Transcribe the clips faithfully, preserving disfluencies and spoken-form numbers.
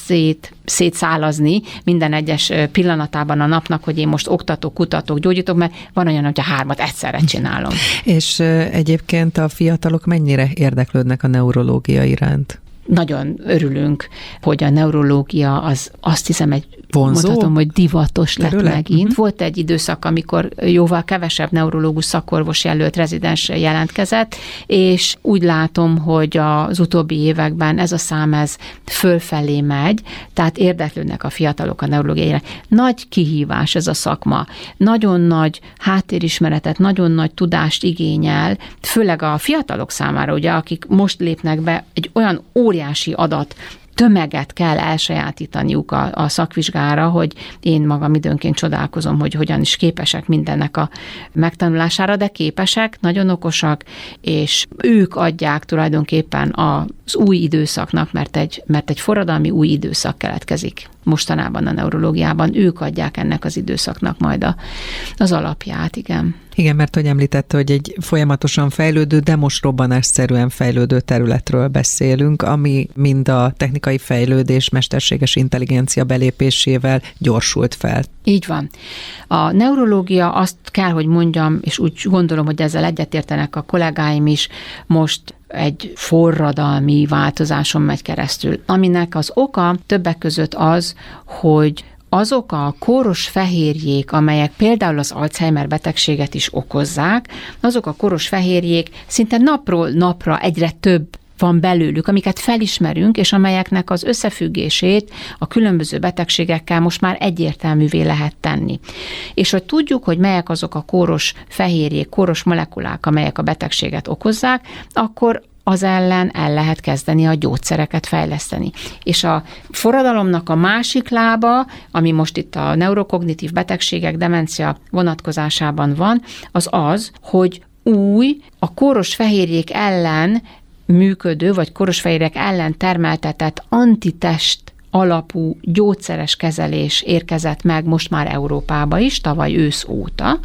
szét, szétszálazni minden egyes pillanatában a napnak, hogy én most oktatok, kutatok, gyógyítok, mert van olyan, hogy a hármat egyszerre csinálom. És egyébként a fiatalok mennyire érdeklődnek a neurológia iránt? Nagyon örülünk, hogy a neurológia az azt hiszem egy vonzó? Mondhatom, hogy divatos lett Terület? megint. Uh-huh. Volt egy időszak, amikor jóval kevesebb neurológus szakorvos jelölt rezidens jelentkezett, és úgy látom, hogy az utóbbi években ez a szám ez fölfelé megy, tehát érdeklődnek a fiatalok a neurológiára. Nagy kihívás ez a szakma. Nagyon nagy háttérismeretet, nagyon nagy tudást igényel, főleg a fiatalok számára, ugye, akik most lépnek be, egy olyan óriási adat tömeget kell elsajátítaniuk a, a szakvizsgára, hogy én magam időnként csodálkozom, hogy hogyan is képesek mindennek a megtanulására, de képesek, nagyon okosak, és ők adják tulajdonképpen az új időszaknak, mert egy, mert egy forradalmi új időszak keletkezik mostanában a neurológiában, ők adják ennek az időszaknak majd a, az alapját, igen. Igen, mert hogy említette, hogy egy folyamatosan fejlődő, de most robbanásszerűen fejlődő területről beszélünk, ami mind a technikai fejlődés, mesterséges intelligencia belépésével gyorsult fel. Így van. A neurológia, azt kell, hogy mondjam, és úgy gondolom, hogy ezzel egyetértenek a kollégáim is, most egy forradalmi változáson megy keresztül, aminek az oka többek között az, hogy azok a kóros fehérjék, amelyek például az Alzheimer betegséget is okozzák, azok a kóros fehérjék szinte napról napra egyre több van belőlük, amiket felismerünk, és amelyeknek az összefüggését a különböző betegségekkel most már egyértelművé lehet tenni. És hogy tudjuk, hogy melyek azok a kóros fehérjék, kóros molekulák, amelyek a betegséget okozzák, akkor az ellen el lehet kezdeni a gyógyszereket fejleszteni. És a forradalomnak a másik lába, ami most itt a neurokognitív betegségek, demencia vonatkozásában van, az az, hogy új, a kóros fehérjék ellen működő, vagy kóros fehérjék ellen termeltetett antitest alapú gyógyszeres kezelés érkezett meg most már Európába is, tavaly ősz óta,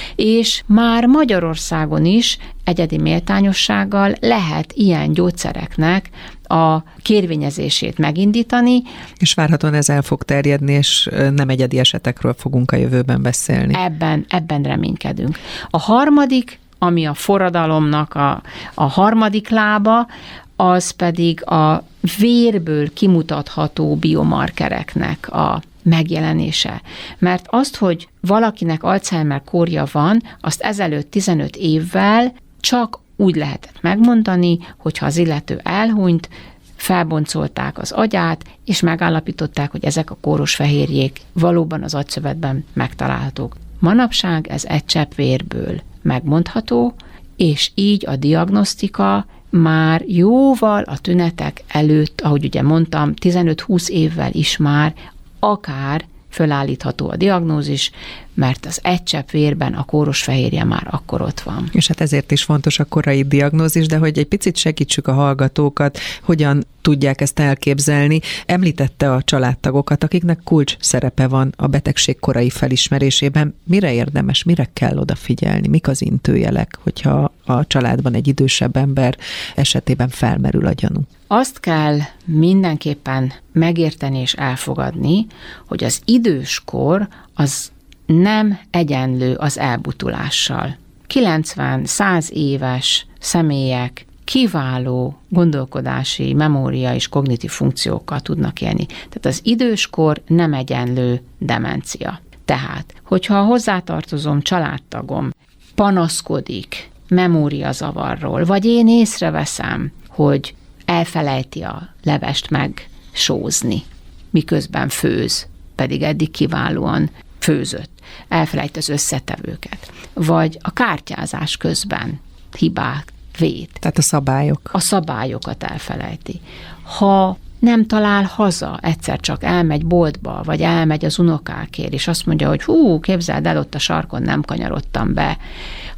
és már Magyarországon is egyedi méltányossággal lehet ilyen gyógyszereknek a kérvényezését megindítani. És várhatóan ez el fog terjedni, és nem egyedi esetekről fogunk a jövőben beszélni. Ebben, ebben reménykedünk. A harmadik, ami a forradalomnak a, a harmadik lába, az pedig a vérből kimutatható biomarkereknek a megjelenése. Mert azt, hogy valakinek Alzheimer kórja van, azt ezelőtt tizenöt évvel csak úgy lehetett megmondani, hogyha az illető elhunyt, felboncolták az agyát, és megállapították, hogy ezek a kóros fehérjék valóban az agyszövetben megtalálhatók. Manapság ez egy csepp vérből megmondható, és így a diagnosztika már jóval a tünetek előtt, ahogy ugye mondtam, tizenöt-húsz évvel is már akár fölállítható a diagnózis, mert az egy csepp vérben a kóros fehérje már akkor ott van. És hát ezért is fontos a korai diagnózis, de hogy egy picit segítsük a hallgatókat, hogyan tudják ezt elképzelni. Említette a családtagokat, akiknek kulcs szerepe van a betegség korai felismerésében. Mire érdemes, mire kell odafigyelni? Mik az intőjelek, hogyha a családban egy idősebb ember esetében felmerül a gyanú? Azt kell mindenképpen megérteni és elfogadni, hogy az időskor az nem egyenlő az elbutulással. kilencven-száz éves személyek kiváló gondolkodási, memória és kognitív funkciókkal tudnak élni. Tehát az időskor nem egyenlő demencia. Tehát, hogyha a hozzátartozom családtagom panaszkodik memóriazavarról, vagy én észreveszem, hogy elfelejti a levest megsózni, miközben főz, pedig eddig kiválóan főzött, elfelejt az összetevőket, vagy a kártyázás közben hibát vét. Tehát a szabályok. A szabályokat elfelejti. Ha nem talál haza, egyszer csak elmegy boltba, vagy elmegy az unokákért, és azt mondja, hogy hú, képzeld el, ott a sarkon nem kanyarodtam be.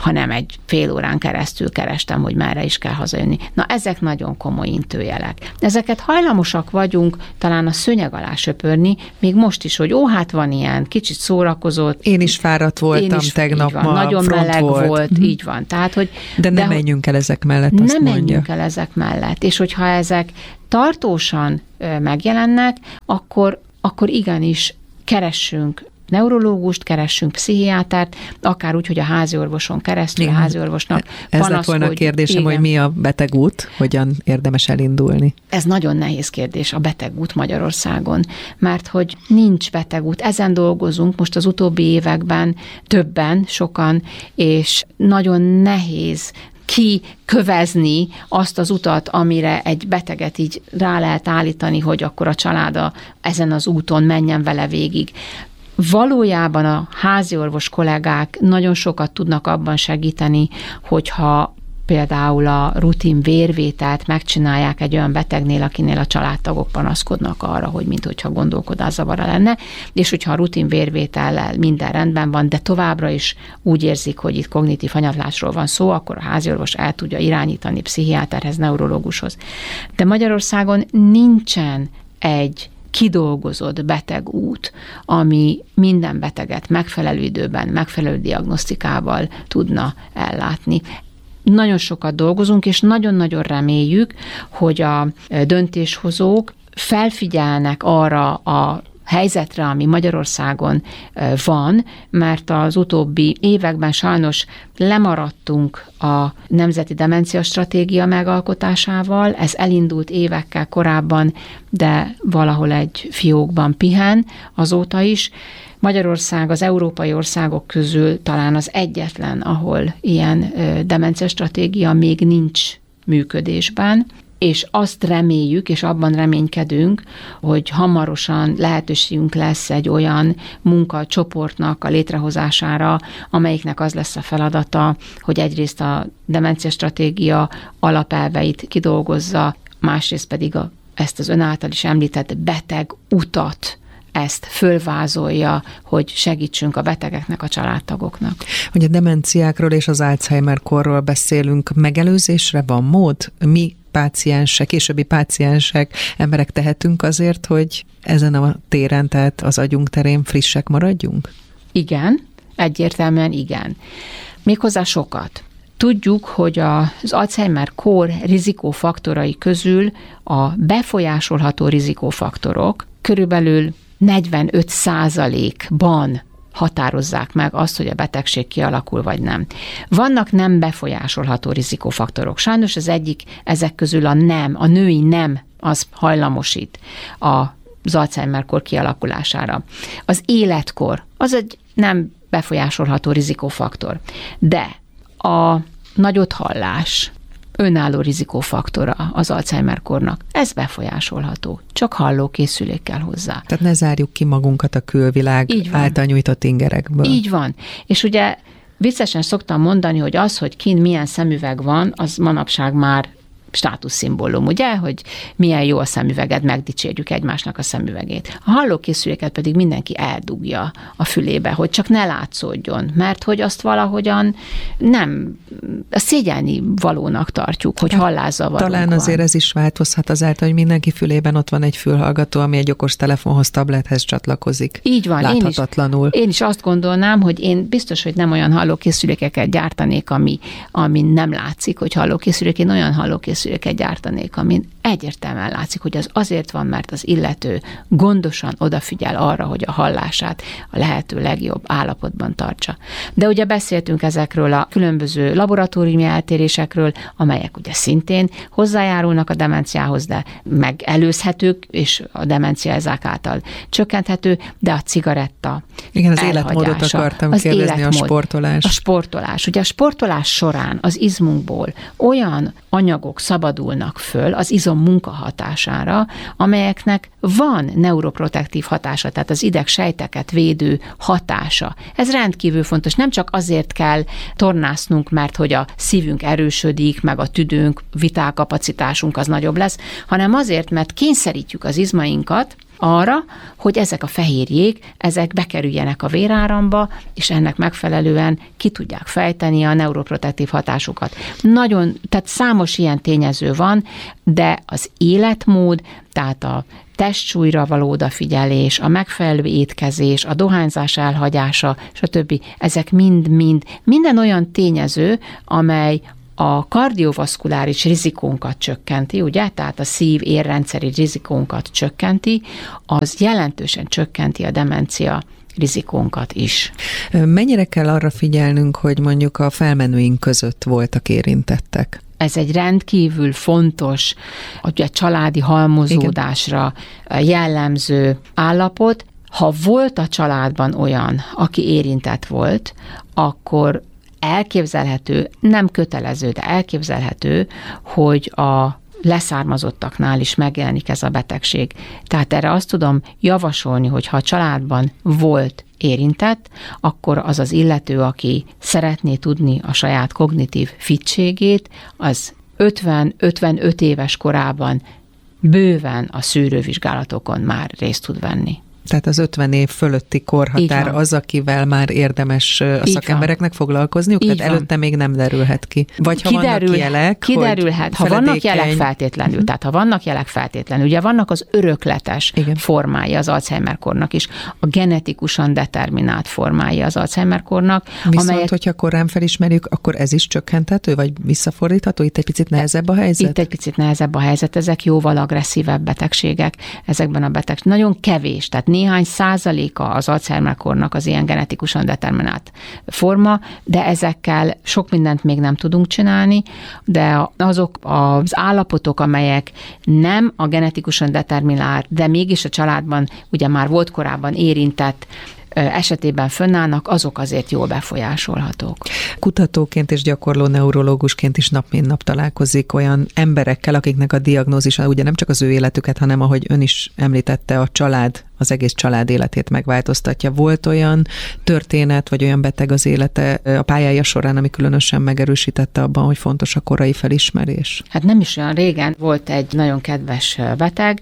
hanem egy fél órán keresztül kerestem, hogy merre is kell hazajönni. Na, ezek nagyon komoly intőjelek. Ezeket hajlamosak vagyunk talán a szőnyeg alá söpörni, még most is, hogy ó, hát van ilyen, kicsit szórakozott. Én is fáradt voltam is, tegnap, van, ma nagyon meleg volt. volt, mm. így van. Tehát, hogy, de ne de, menjünk el ezek mellett, azt nem mondja. menjünk el ezek mellett. És hogyha ezek tartósan megjelennek, akkor, akkor igenis keressünk neurológust, keressünk pszichiátert, akár úgy, hogy a háziorvoson keresztül, igen, a háziorvosnak ez lett volna a kérdésem, igen, hogy mi a betegút, hogyan érdemes elindulni. Ez nagyon nehéz kérdés, a betegút Magyarországon, mert hogy nincs betegút. Ezen dolgozunk most az utóbbi években többen, sokan, és nagyon nehéz kikövezni azt az utat, amire egy beteget így rá lehet állítani, hogy akkor a családa ezen az úton menjen vele végig. Valójában a háziorvos kollégák nagyon sokat tudnak abban segíteni, hogyha például a rutin vérvételt megcsinálják egy olyan betegnél, akinél a családtagok panaszkodnak arra, hogy minthogyha gondolkodászavara lenne, és hogyha a rutin vérvétellel minden rendben van, de továbbra is úgy érzik, hogy itt kognitív hanyatlásról van szó, akkor a háziorvos el tudja irányítani pszichiáterhez, neurológushoz. De Magyarországon nincsen egy kidolgozott betegút, ami minden beteget megfelelő időben, megfelelő diagnosztikával tudna ellátni. Nagyon sokat dolgozunk, és nagyon-nagyon reméljük, hogy a döntéshozók felfigyelnek arra a helyzetre, ami Magyarországon van, mert az utóbbi években sajnos lemaradtunk a Nemzeti Demencia Stratégia megalkotásával, ez elindult évekkel korábban, de valahol egy fiókban pihen azóta is. Magyarország az európai országok közül talán az egyetlen, ahol ilyen demencia stratégia még nincs működésben, és azt reméljük, és abban reménykedünk, hogy hamarosan lehetőségünk lesz egy olyan munkacsoportnak a létrehozására, amelyiknek az lesz a feladata, hogy egyrészt a demencia stratégia alapelveit kidolgozza, másrészt pedig a, ezt az ön által is említett beteg utat, ezt fölvázolja, hogy segítsünk a betegeknek, a családtagoknak. Hogy a demenciákról és az Alzheimer-korról beszélünk, megelőzésre van mód? Mi páciensek, későbbi páciensek, emberek tehetünk azért, hogy ezen a téren, tehát az agyunk terén frissek maradjunk? Igen, egyértelműen igen. Méghozzá sokat. Tudjuk, hogy az Alzheimer-kór rizikófaktorai közül a befolyásolható rizikófaktorok körülbelül negyvenöt százalékban határozzák meg azt, hogy a betegség kialakul, vagy nem. Vannak nem befolyásolható rizikófaktorok. Sajnos az egyik ezek közül a nem, a női nem, az hajlamosít az Alzheimer-kor kialakulására. Az életkor, az egy nem befolyásolható rizikófaktor. De a nagyothallás önálló rizikófaktora az Alzheimer-kornak. Ez befolyásolható. Csak hallókészülék kell hozzá. Tehát ne zárjuk ki magunkat a külvilág által nyújtott ingerekből. Így van. És ugye viccesen szoktam mondani, hogy az, hogy kin milyen szemüveg van, az manapság már státuszszimbólum, ugye, hogy milyen jó a szemüveged, megdicsérjük egymásnak a szemüvegét. A hallókészüléket pedig mindenki eldugja a fülébe, hogy csak ne látszódjon, mert hogy azt valahogyan nem szégyelni valónak tartjuk, hogy hallászavarunk Talán van. Azért ez is változhat azáltal, hogy mindenki fülében ott van egy fülhallgató, ami egy okos telefonhoz, tablethez csatlakozik. Így van. Láthatatlanul. Én is, én is azt gondolnám, hogy én biztos, hogy nem olyan hallókészülékeket gyártanék, ami, ami nem látszik, hogy hallókészülék, én olyan hallókészülékeket gyártanék, amin egyértelműen látszik, hogy az azért van, mert az illető gondosan odafigyel arra, hogy a hallását a lehető legjobb állapotban tartsa. De ugye beszéltünk ezekről a különböző laboratóriumi eltérésekről, amelyek ugye szintén hozzájárulnak a demenciához, de megelőzhetők, és a demencia ezek által csökkenthető, de a cigaretta Igen, az életmódot akartam az kérdezni, életmód, a sportolás. A sportolás. Ugye a sportolás során az izmunkból olyan anyagok szabadulnak föl az izom munka hatására, amelyeknek van neuroprotektív hatása, tehát az idegsejteket védő hatása. Ez rendkívül fontos. Nem csak azért kell tornásznunk, mert hogy a szívünk erősödik, meg a tüdőnk, vitálkapacitásunk az nagyobb lesz, hanem azért, mert kényszerítjük az izmainkat arra, hogy ezek a fehérjék, ezek bekerüljenek a véráramba, és ennek megfelelően ki tudják fejteni a neuroprotektív hatásukat. Nagyon, tehát számos ilyen tényező van, de az életmód, tehát a testsúlyra való odafigyelés, a megfelelő étkezés, a dohányzás elhagyása, stb. Ezek mind-mind, minden olyan tényező, amely a kardiovaszkuláris rizikónkat csökkenti, ugye, tehát a szív-érrendszeri rizikónkat csökkenti, az jelentősen csökkenti a demencia rizikónkat is. Mennyire kell arra figyelnünk, hogy mondjuk a felmenőink között voltak érintettek? Ez egy rendkívül fontos, ugye családi halmozódásra Igen. jellemző állapot. Ha volt a családban olyan, aki érintett volt, akkor elképzelhető, nem kötelező, de elképzelhető, hogy a leszármazottaknál is megjelenik ez a betegség. Tehát erre azt tudom javasolni, hogy ha a családban volt érintett, akkor az az illető, aki szeretné tudni a saját kognitív fittségét, az ötven-ötvenöt éves korában bőven a szűrővizsgálatokon már részt tud venni. Tehát az ötven év fölötti korhatár az, akivel már érdemes a Így szakembereknek van. foglalkozniuk, Így tehát van. előtte még nem derülhet ki. Vagy ha Kiderül, vannak jelek, Kiderülhet, ha vannak jelek feltétlenül, uh-huh. tehát ha vannak jelek feltétlenül, ugye vannak az örökletes Igen. formái az Alzheimer-kornak is, a genetikusan determinált formái az Alzheimer-kornak. Viszont, amelyek, hogyha korán felismerjük, akkor ez is csökkenthető, vagy visszafordítható? Itt egy picit nehezebb a helyzet? Itt egy picit nehezebb a helyzet, ezek jóval agresszívebb betegségek, ezekben a betegségek. Nagyon kevés, tehát néhány százaléka az Alzheimer-kornak az ilyen genetikusan determinált forma, de ezekkel sok mindent még nem tudunk csinálni, de azok az állapotok, amelyek nem a genetikusan determinált, de mégis a családban ugye már volt korábban érintett esetében fönnállnak, azok azért jól befolyásolhatók. Kutatóként és gyakorló neurológusként is nap mint nap találkozik olyan emberekkel, akiknek a diagnózisa ugye nem csak az ő életüket, hanem ahogy ön is említette, a család, az egész család életét megváltoztatja. Volt olyan történet, vagy olyan beteg az élete a pályája során, ami különösen megerősítette abban, hogy fontos a korai felismerés? Hát nem is olyan régen volt egy nagyon kedves beteg,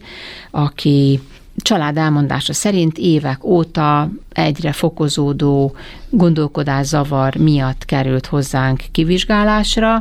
aki család elmondása szerint évek óta egyre fokozódó gondolkodászavar miatt került hozzánk kivizsgálásra,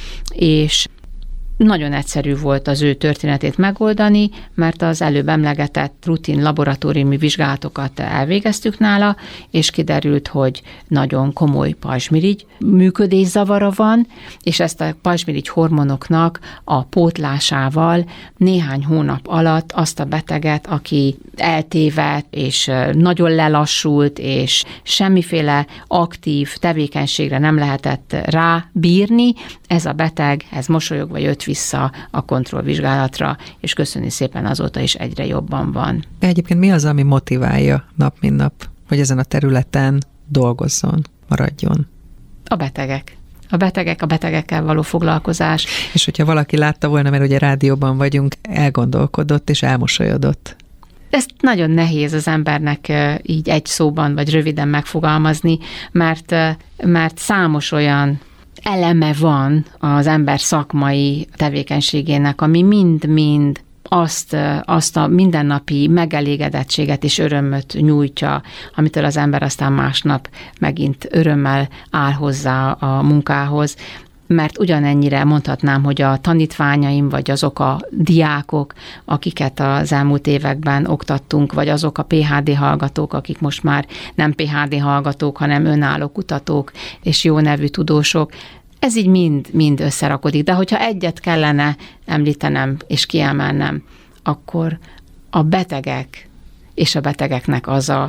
és nagyon egyszerű volt az ő történetét megoldani, mert az előbb emlegetett rutin laboratóriumi vizsgálatokat elvégeztük nála, és kiderült, hogy nagyon komoly pajzsmirigy működészavara van, és ezt a pajzsmirigy hormonoknak a pótlásával néhány hónap alatt azt a beteget, aki eltévedt, és nagyon lelassult, és semmiféle aktív tevékenységre nem lehetett rábírni, ez a beteg, ez mosolyogva jött vissza a kontrollvizsgálatra, és köszönni szépen azóta is egyre jobban van. Egyébként mi az, ami motiválja nap mint nap, hogy ezen a területen dolgozzon, maradjon? A betegek. A betegek, a betegekkel való foglalkozás. És hogyha valaki látta volna, mert ugye rádióban vagyunk, elgondolkodott és elmosolyodott. Ezt nagyon nehéz az embernek így egy szóban vagy röviden megfogalmazni, mert, mert számos olyan eleme van az ember szakmai tevékenységének, ami mind-mind azt, azt a mindennapi megelégedettséget és örömöt nyújtja, amitől az ember aztán másnap megint örömmel áll hozzá a munkához. Mert ugyanennyire mondhatnám, hogy a tanítványaim, vagy azok a diákok, akiket az elmúlt években oktattunk, vagy azok a pé há dé hallgatók, akik most már nem pé há dé hallgatók, hanem önálló kutatók és jó nevű tudósok, ez így mind, mind összerakodik. De hogyha egyet kellene említenem és kiemelnem, akkor a betegek és a betegeknek az a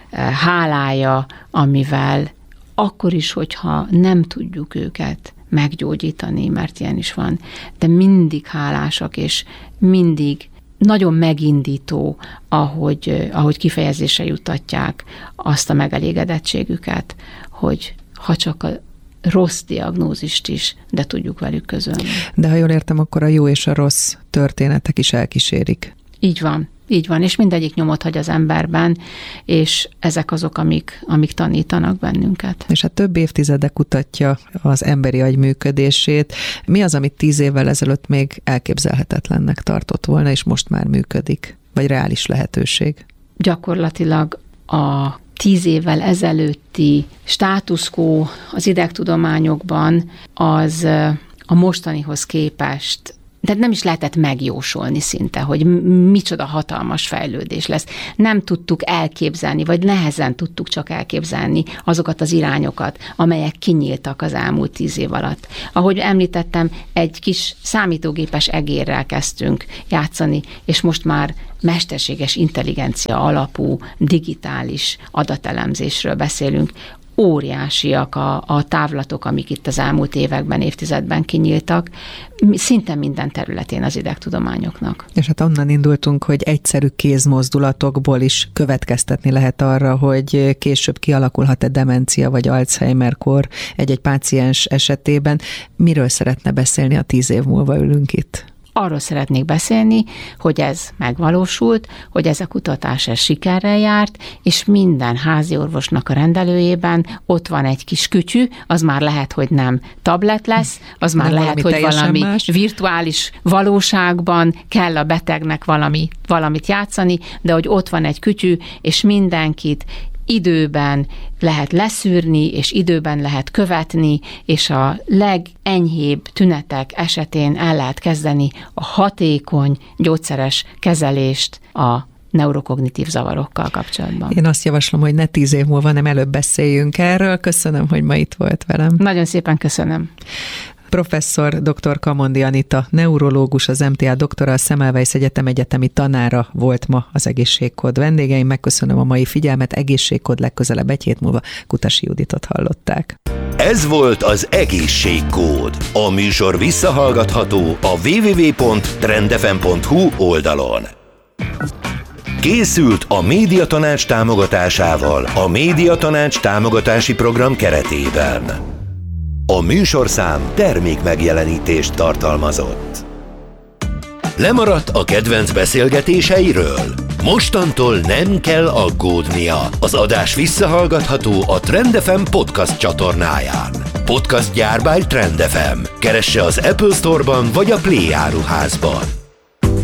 hálája, amivel akkor is, hogyha nem tudjuk őket meggyógyítani, mert ilyen is van, de mindig hálásak, és mindig nagyon megindító, ahogy, ahogy kifejezésre juttatják azt a megelégedettségüket, hogy ha csak a rossz diagnózist is, de tudjuk velük közölni. De ha jól értem, akkor a jó és a rossz történetek is elkísérik. Így van. Így van, és mindegyik nyomot hagy az emberben, és ezek azok, amik, amik tanítanak bennünket. És hát több évtizede kutatja az emberi agy működését. Mi az, amit tíz évvel ezelőtt még elképzelhetetlennek tartott volna, és most már működik? vagy reális lehetőség? Gyakorlatilag a tíz évvel ezelőtti status quo az idegtudományokban az a mostanihoz képest, de nem is lehetett megjósolni szinte, hogy micsoda hatalmas fejlődés lesz. Nem tudtuk elképzelni, vagy nehezen tudtuk csak elképzelni azokat az irányokat, amelyek kinyíltak az elmúlt tíz év alatt. Ahogy említettem, egy kis számítógépes egérrel kezdtünk játszani, és most már mesterséges intelligencia alapú digitális adatelemzésről beszélünk. Óriásiak a, a távlatok, amik itt az elmúlt években, évtizedben kinyíltak, szinte minden területén az idegtudományoknak. És hát onnan indultunk, hogy egyszerű kézmozdulatokból is következtetni lehet arra, hogy később kialakulhat-e demencia vagy Alzheimer-kor egy-egy páciens esetében. Miről szeretne beszélni, a tíz év múlva ülünk itt? Arról szeretnék beszélni, hogy ez megvalósult, hogy ez a kutatás ez sikerrel járt, és minden háziorvosnak a rendelőjében ott van egy kis kütyű, az már lehet, hogy nem tablet lesz, az már nem lehet, hogy valami más. Virtuális valóságban kell a betegnek valami, valamit játszani, de hogy ott van egy kütyű, és mindenkit időben lehet leszűrni, és időben lehet követni, és a legenyhébb tünetek esetén el lehet kezdeni a hatékony gyógyszeres kezelést a neurokognitív zavarokkal kapcsolatban. Én azt javaslom, hogy ne tíz év múlva, nem előbb beszéljünk erről. Köszönöm, hogy ma itt volt velem. Nagyon szépen köszönöm. Professzor dr. Kamondi Anita, neurológus, az em té á doktora, a Semmelweis Egyetem egyetemi tanára volt ma az Egészségkód vendégeim. Megköszönöm a mai figyelmet, Egészségkód legközelebb egy hét múlva. Kutasi Juditot hallották. Ez volt az Egészségkód. A műsor visszahallgatható a double-u double-u double-u pont trend f m pont h u oldalon. Készült a Médiatanács támogatásával a Médiatanács támogatási program keretében. A műsorszám termékmegjelenítést tartalmazott. Lemaradt a kedvenc beszélgetéseiről? Mostantól nem kell aggódnia. Az adás visszahallgatható a Trend ef em podcast csatornáján. Podcast gyár by Trend ef em. Keresse az Apple Store-ban vagy a Play áruházban.